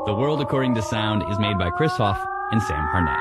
The World According to Sound is made by Chris Hoff and Sam Harnett.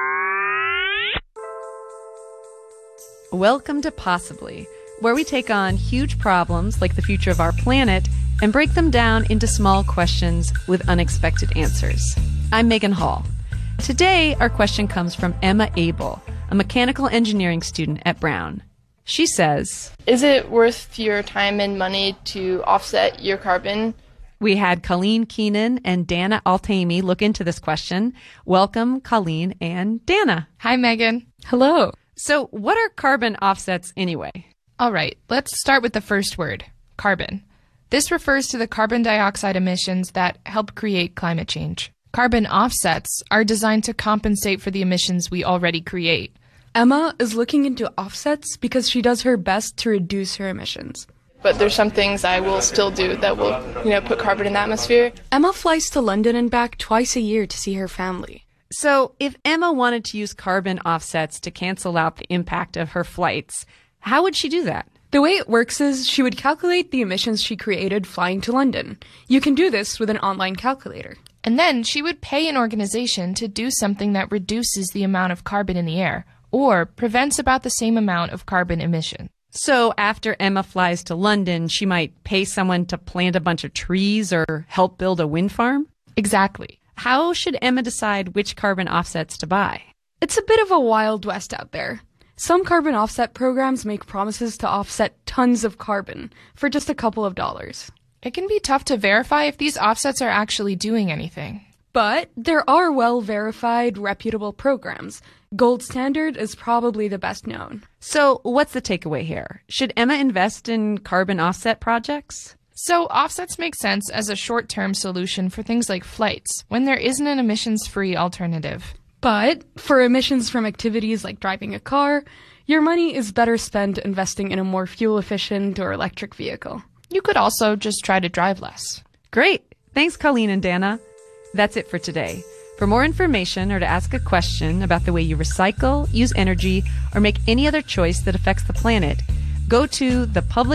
Welcome to Possibly, where we take on huge problems like the future of our planet and break them down into small questions with unexpected answers. I'm Megan Hall. Today, our question comes from Emma Abel, a mechanical engineering student at Brown. She says, is it worth your time and money to offset your carbon? We had Colleen Keenan and Dana Altamy look into this question. Welcome, Colleen and Dana. Hi, Megan. Hello. So what are carbon offsets anyway? All right, let's start with the first word, carbon. This refers to the carbon dioxide emissions that help create climate change. Carbon offsets are designed to compensate for the emissions we already create. Emma is looking into offsets because she does her best to reduce her emissions. But there's some things I will still do that will, put carbon in the atmosphere. Emma flies to London and back twice a year to see her family. So if Emma wanted to use carbon offsets to cancel out the impact of her flights, how would she do that? The way it works is she would calculate the emissions she created flying to London. You can do this with an online calculator. And then she would pay an organization to do something that reduces the amount of carbon in the air, or prevents about the same amount of carbon emission. So after Emma flies to London, she might pay someone to plant a bunch of trees or help build a wind farm? Exactly. How should Emma decide which carbon offsets to buy? It's a bit of a wild west out there. Some carbon offset programs make promises to offset tons of carbon for just a couple of dollars. It can be tough to verify if these offsets are actually doing anything. But there are well-verified, reputable programs. Gold Standard is probably the best known. So what's the takeaway here? Should Emma invest in carbon offset projects? So offsets make sense as a short-term solution for things like flights, when there isn't an emissions-free alternative. But for emissions from activities like driving a car, your money is better spent investing in a more fuel-efficient or electric vehicle. You could also just try to drive less. Great. Thanks, Colleen and Dana. That's it for today. For more information or to ask a question about the way you recycle, use energy, or make any other choice that affects the planet, go to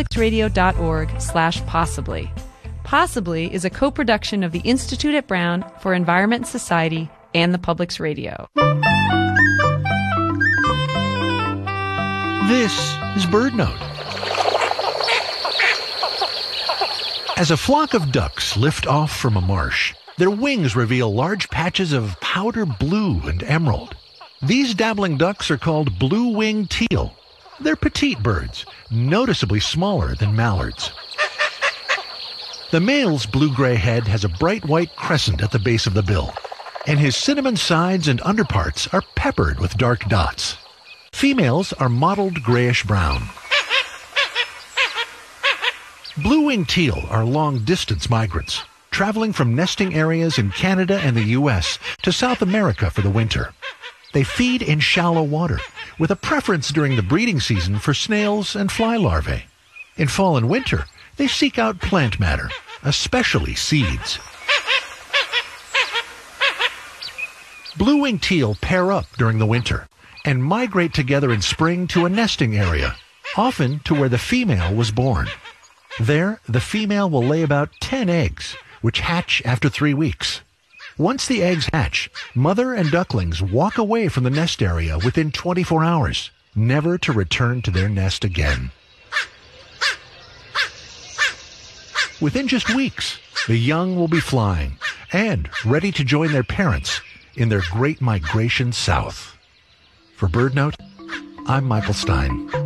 thepublicsradio.org/possibly. Possibly is a co-production of the Institute at Brown for Environment and Society and the Public's Radio. This is BirdNote. As a flock of ducks lift off from a marsh, their wings reveal large patches of powder blue and emerald. These dabbling ducks are called blue-winged teal. They're petite birds, noticeably smaller than mallards. The male's blue-gray head has a bright white crescent at the base of the bill, and his cinnamon sides and underparts are peppered with dark dots. Females are mottled grayish-brown. Blue-winged teal are long-distance migrants, traveling from nesting areas in Canada and the U.S. to South America for the winter. They feed in shallow water, with a preference during the breeding season for snails and fly larvae. In fall and winter, they seek out plant matter, especially seeds. Blue-winged teal pair up during the winter and migrate together in spring to a nesting area, often to where the female was born. There, the female will lay about 10 eggs, which hatch after 3 weeks. Once the eggs hatch, mother and ducklings walk away from the nest area within 24 hours, never to return to their nest again. Within just weeks, the young will be flying and ready to join their parents in their great migration south. For BirdNote, I'm Michael Stein.